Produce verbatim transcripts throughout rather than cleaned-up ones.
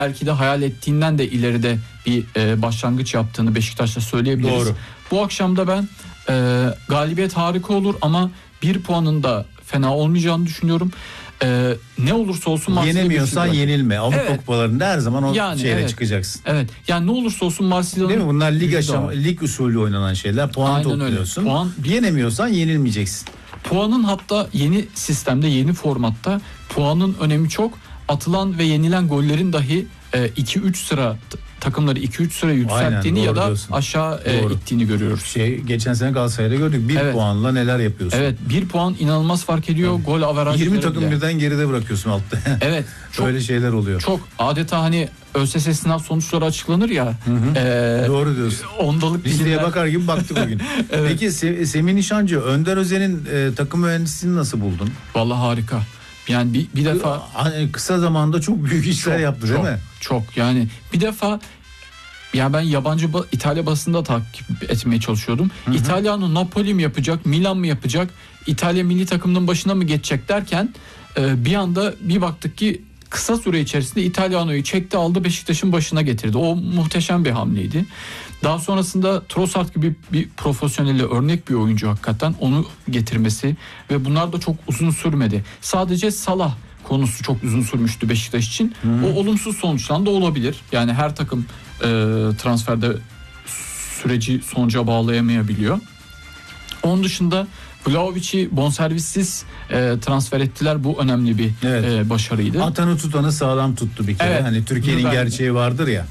belki de hayal ettiğinden de ileride bir e, başlangıç yaptığını Beşiktaş'ta söyleyebiliriz. Doğru. Bu akşam da ben e, galibiyet harika olur ama bir puanın da fena olmayacağını düşünüyorum. E, ne olursa olsun Marsilya yenemiyorsan yenilme. Avrupa evet. kupalarında her zaman o yani, şeyle evet. çıkacaksın. Evet. Yani ne olursa olsun Marsilya'nın değil mi? Bunlar lig aşama, lig usulü oynanan şeyler. Puan aynen topluyorsun. Puan, yenemiyorsan yenilmeyeceksin. Puanın hatta yeni sistemde, yeni formatta puanın önemi çok. Atılan ve yenilen gollerin dahi iki üç sıra takımları iki üç sıra yükselttiğini Aynen, ya da diyorsun. aşağı doğru. ittiğini görüyoruz. Şey geçen sene Galatasaray'da gördük. Bir evet. puanla neler yapıyorsun? Evet, bir puan inanılmaz fark ediyor. Evet. Gol averajları yirmi takım bile. birden geride bırakıyorsun altta. Evet. Çok, böyle şeyler oluyor. Çok adeta hani ÖSS sınav sonuçları açıklanır ya. Hı hı. E, Doğru diyorsun. Ondalık listeye diziler. bakar gibi baktık bugün. evet. Peki Se- Semih Nişancı, Önder Özen'in e, takım mühendisliğini nasıl buldun? Vallahi harika. Yani bir, bir defa kısa zamanda çok büyük işler çok, yaptı değil çok, mi? Çok yani bir defa ya ben yabancı İtalya basında takip etmeye çalışıyordum. Hı hı. İtalyano Napoli mi yapacak, Milan mı yapacak, İtalya milli takımının başına mı geçecek derken e, bir anda bir baktık ki kısa süre içerisinde İtalyano'yu çekti, aldı, Beşiktaş'ın başına getirdi. O muhteşem bir hamleydi. Daha sonrasında Trossard gibi bir profesyonelle örnek bir oyuncu hakikaten onu getirmesi ve bunlar da çok uzun sürmedi. Sadece Salah konusu çok uzun sürmüştü Beşiktaş için. Hmm. O olumsuz sonuçlandı, olabilir. Yani her takım e, transferde süreci sonuca bağlayamayabiliyor. Onun dışında Vlahovic'i bonservissiz e, transfer ettiler. Bu önemli bir evet. e, başarıydı. Atanı tutanı sağlam tuttu bir kere. Evet. Hani Türkiye'nin Nübel'de. gerçeği vardır ya.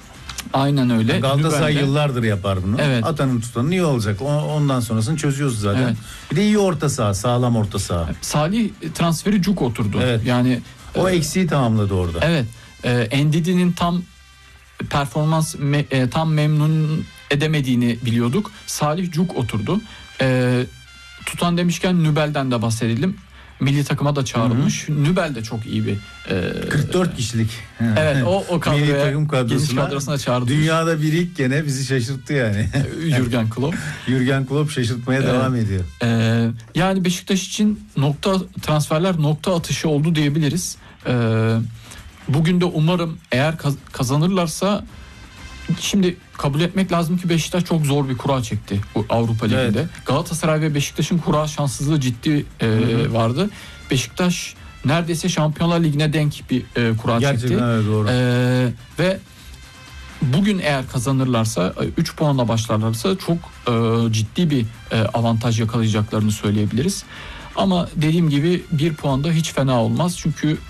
Aynen öyle. Galatasaray Nübel'de. yıllardır yapar bunu. Evet. Atanın tutanı iyi olacak. Ondan sonrasını çözüyoruz zaten. Evet. Bir de iyi orta saha, sağlam orta saha. Salih transferi cuk oturdu. Evet. Yani o e, eksiği tamamladı orada. Evet. E, Ndidi'nin tam performans me, e, tam memnun edemediğini biliyorduk. Salih cuk oturdu. E, tutan demişken Nübel'den de bahsedelim. Milli takıma da çağrılmış. Hı hı. Nübel de çok iyi bir e, kırk dört kişilik. Evet, o o kadroya, milli takım kadrosuna, kadrosuna, kadrosuna çağrılmış. Dünyada bir ilk gene bizi şaşırttı yani. Jürgen Klopp. Jürgen Klopp şaşırtmaya evet. devam ediyor. Ee, yani Beşiktaş için nokta transferler nokta atışı oldu diyebiliriz. Ee, bugün de umarım eğer kazanırlarsa, şimdi kabul etmek lazım ki Beşiktaş çok zor bir kura çekti bu Avrupa Ligi'nde. Evet. Galatasaray ve Beşiktaş'ın kura şanssızlığı ciddi e, vardı. Beşiktaş neredeyse Şampiyonlar Ligi'ne denk bir e, kura Gerçekten çekti. Evet, doğru. E, ve bugün eğer kazanırlarsa, üç puanla başlarlarsa çok e, ciddi bir e, avantaj yakalayacaklarını söyleyebiliriz. Ama dediğim gibi bir puan da hiç fena olmaz. Çünkü